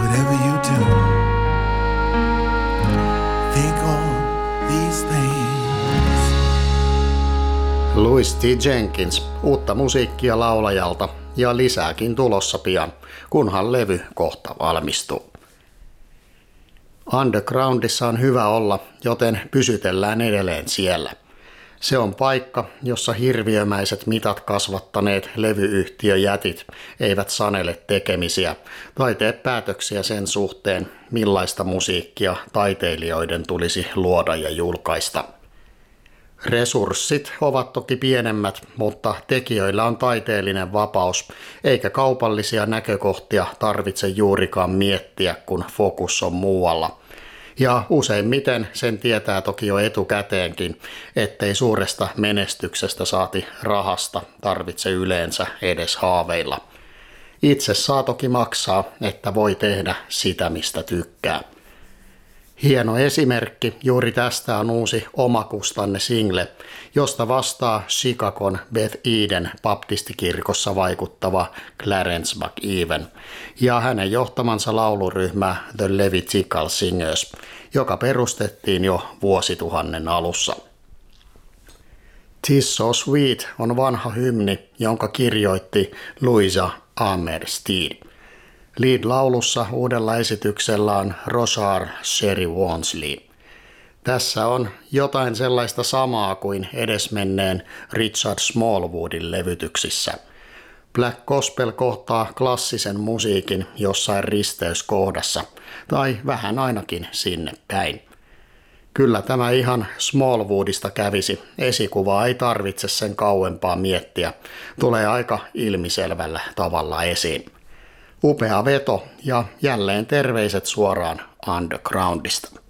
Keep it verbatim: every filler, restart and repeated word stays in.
Whatever you do, think on these things. Louis T. Jenkins, uutta musiikkia laulajalta ja lisääkin tulossa pian, kunhan levy kohta valmistuu. Undergroundissa on hyvä olla, joten pysytellään edelleen siellä. Se on paikka, jossa hirviömäiset mitat kasvattaneet levyyhtiöjätit eivät sanele tekemisiä tai tee päätöksiä sen suhteen, millaista musiikkia taiteilijoiden tulisi luoda ja julkaista. Resurssit ovat toki pienemmät, mutta tekijöillä on taiteellinen vapaus, eikä kaupallisia näkökohtia tarvitse juurikaan miettiä, kun fokus on muualla. Ja useimmiten sen tietää toki jo etukäteenkin, ettei suuresta menestyksestä saati rahasta tarvitse yleensä edes haaveilla. Itse saa toki maksaa, että voi tehdä sitä, mistä tykkää. Hieno esimerkki juuri tästä on uusi omakustanne single, josta vastaa Chicagon Beth Eden baptistikirkossa vaikuttava Clarence McEwen ja hänen johtamansa lauluryhmä The Levitical Singers, joka perustettiin jo vuosituhannen alussa. "'Tis So Sweet" on vanha hymni, jonka kirjoitti Louisa Amer Steed. Lead-laulussa uudella esityksellä on Rosair Sherry Walmsley. Tässä on jotain sellaista samaa kuin edesmenneen Richard Smallwoodin levytyksissä. Black Gospel kohtaa klassisen musiikin jossain risteyskohdassa, tai vähän ainakin sinne päin. Kyllä tämä ihan Smallwoodista kävisi, esikuvaa ei tarvitse sen kauempaa miettiä, tulee aika ilmiselvällä tavalla esiin. Upea veto ja jälleen terveiset suoraan undergroundista.